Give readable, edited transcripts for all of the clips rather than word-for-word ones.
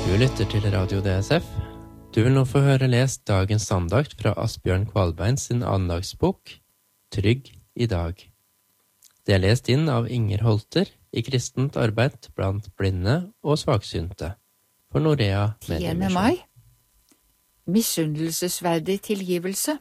Du lytter til Radio DSF. Du vil nå få høre lest dagens andakt fra Asbjørn Kvalbein sin andagsbok, Trygg i dag. Det er lest inn av Inger Holter i kristent arbeid blant blinde og svaksynte for Norea 10. mai. Misunnelsesverdig tilgivelse.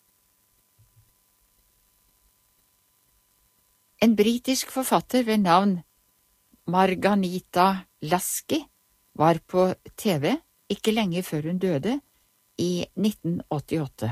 En britisk forfatter ved navn Marghanita Laski var på TV ikke lenge før hun døde, i 1988.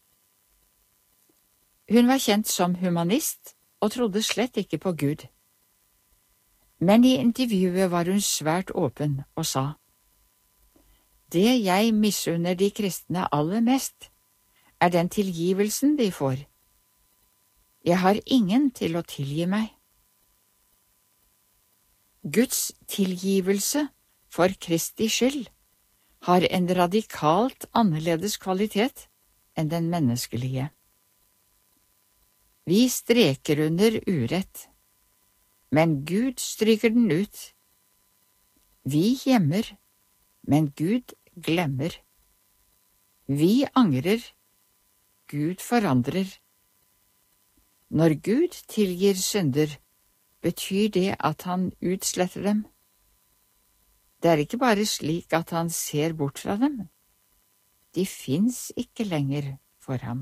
Hun var kjent som humanist og trodde slett ikke på Gud. Men i intervjuet var hun svært åpen og sa: «Det jeg misunner de kristne aller mest, er den tilgivelsen de får. Jeg har ingen til å tilgi meg.» Guds tilgivelse for Kristi skyld har en radikalt annerledes kvalitet enn den menneskelige. Vi streker under urett, men Gud stryker den ut. Vi gjemmer, men Gud glemmer. Vi angrer, Gud forandrer. Når Gud tilgir synder, betyr det at han utsletter dem. Det er ikke bare slik at han ser bort fra dem. De fins ikke lenger for ham.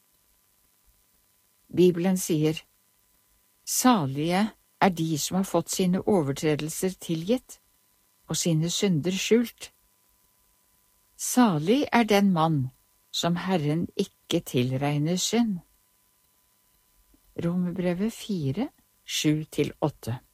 Bibelen sier: «Salige er de som har fått sine overtredelser tilgitt og sine synder skjult. Salig er den mann som Herren ikke tilregner synd.» Romerbrevet 4, 7-8.